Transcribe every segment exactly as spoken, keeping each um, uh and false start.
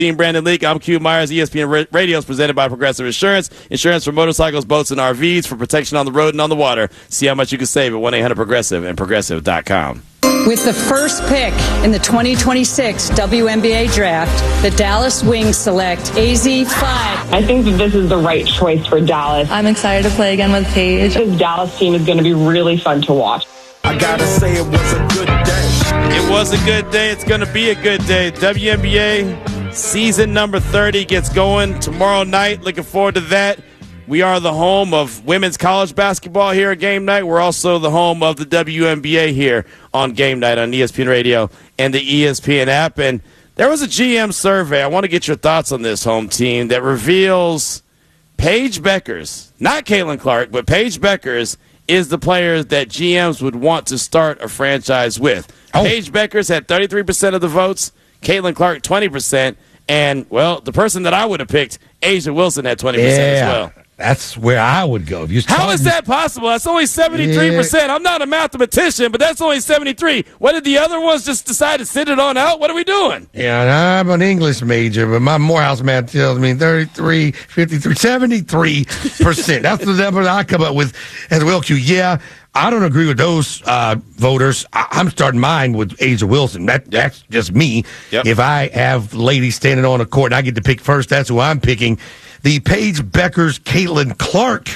Team Brandon Leak. I'm Q Myers. E S P N Radio is presented by Progressive Insurance. Insurance for motorcycles, boats, and R Vs for protection on the road and on the water. See how much you can save at one eight hundred progressive and progressive dot com. With the first pick in the twenty twenty-six W N B A draft, the Dallas Wings select A Z five. I think that this is the right choice for Dallas. I'm excited to play again with Paige. This Dallas team is going to be really fun to watch. I gotta say it was a good day. It was a good day. It's going to be a good day. W N B A season number thirty gets going tomorrow night. Looking forward to that. We are the home of women's college basketball here at Game Night. We're also the home of the W N B A here on Game Night on E S P N Radio and the E S P N app. And there was a G M survey. I want to get your thoughts on this, home team, that reveals Paige Bueckers, not Caitlin Clark, but Paige Bueckers is the player that G Ms would want to start a franchise with. Oh. Paige Bueckers had thirty-three percent of the votes, Caitlin Clark twenty percent, and, well, the person that I would have picked, A'ja Wilson, had twenty percent yeah. as well. That's where I would go. If you How is that possible? That's only seventy-three percent. Yeah. I'm not a mathematician, but that's only seventy-three. What did the other ones just decide to send it on out? What are we doing? Yeah, and I'm an English major, but my Morehouse math tells me thirty-three, fifty-three, seventy-three percent. That's the number that I come up with as well, Q. Yeah, I don't agree with those uh, voters. I- I'm starting mine with A'ja Wilson. That, that's just me. Yep. If I have ladies standing on a court and I get to pick first, that's who I'm picking. The Paige Bueckers, Caitlin Clark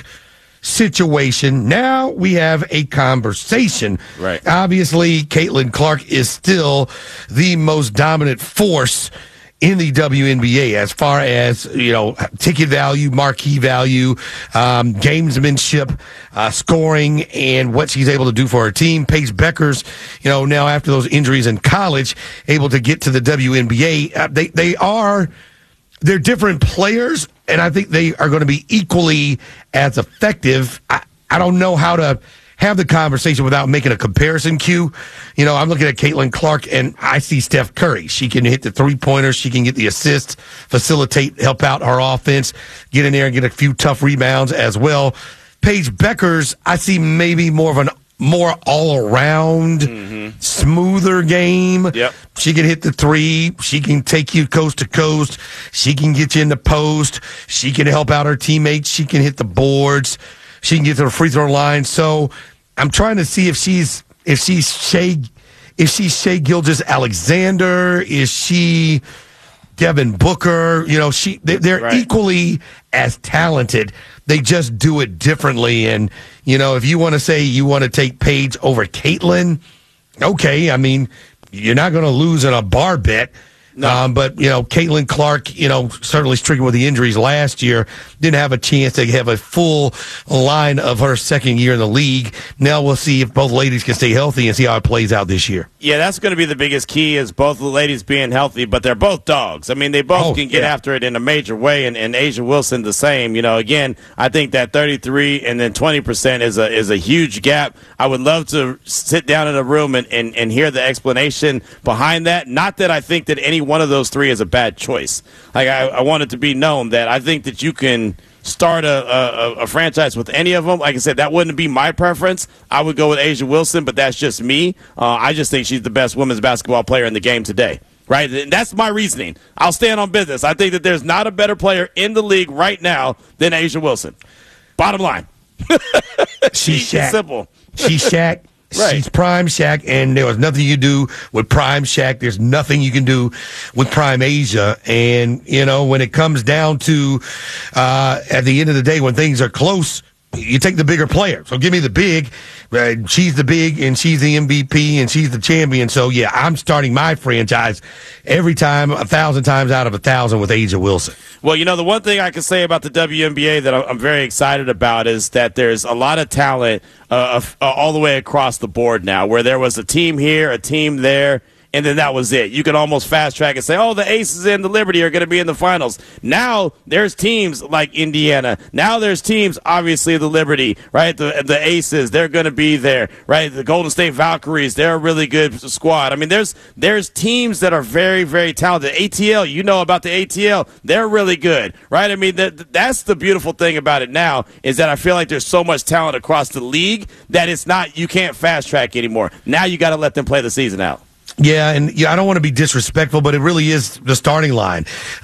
situation. Now we have a conversation. Right. Obviously, Caitlin Clark is still the most dominant force in the W N B A as far as, you know, ticket value, marquee value, um, gamesmanship, uh, scoring, and what she's able to do for her team. Paige Bueckers, you know, now after those injuries in college, able to get to the W N B A. Uh, they, they are, they're different players, and I think they are going to be equally as effective. I, I don't know how to have the conversation without making a comparison, Q. You know, I'm looking at Caitlin Clark, and I see Steph Curry. She can hit the three-pointers. She can get the assists, facilitate, help out her offense, get in there and get a few tough rebounds as well. Paige Bueckers, I see maybe more of an more all-around, mm-hmm. smoother game. Yep. She can hit the three. She can take you coast to coast. She can get you in the post. She can help out her teammates. She can hit the boards. She can get to the free throw line. So I'm trying to see if she's if she's Shea if she's Shea Gilgeous-Alexander. Is she Devin Booker? You know, she they, they're right. equally as talented. They just do it differently. And you know, if you want to say you want to take Paige over Caitlin, okay. I mean, you're not going to lose in a bar bet. No. Um, but, you know, Caitlin Clark, you know, certainly stricken with the injuries last year, didn't have a chance to have a full line of her second year in the league. Now we'll see if both ladies can stay healthy and see how it plays out this year. Yeah, that's going to be the biggest key is both the ladies being healthy, but they're both dogs. I mean, they both oh, can get yeah. after it in a major way, and, and A'ja Wilson the same. You know, again, I think that thirty-three and then twenty percent is a is a huge gap. I would love to sit down in a room and, and, and hear the explanation behind that. Not that I think that any one of those three is a bad choice. Like, I, I want it to be known that I think that you can start a, a, a franchise with any of them. Like I said, that wouldn't be my preference. I would go with A'ja Wilson, but that's just me. Uh, I just think she's the best women's basketball player in the game today. Right? And that's my reasoning. I'll stand on business. I think that there's not a better player in the league right now than A'ja Wilson. Bottom line. She's Shaq. Simple. She's Shaq. Right. She's prime Shaq, and there was nothing you do with prime Shaq. There's nothing you can do with prime A'ja. And, you know, when it comes down to, uh, at the end of the day, when things are close, you take the bigger player. So give me the big. Uh, she's the big, and she's the M V P, and she's the champion. So, yeah, I'm starting my franchise every time, a thousand times out of a thousand with A'ja Wilson. Well, you know, the one thing I can say about the W N B A that I'm very excited about is that there's a lot of talent uh, uh, all the way across the board now, where there was a team here, a team there, and then that was it. You could almost fast track and say, oh, the Aces and the Liberty are going to be in the finals. Now there's teams like Indiana. Now there's teams, obviously, the Liberty, right? The the Aces, they're going to be there, right? The Golden State Valkyries, they're a really good squad. I mean, there's there's teams that are very, very talented. A T L, you know about the A T L. They're really good, right? I mean, that, that's the beautiful thing about it now is that I feel like there's so much talent across the league that it's not, you can't fast track anymore. Now you got to let them play the season out. Yeah, and yeah, I don't want to be disrespectful, but it really is the starting line.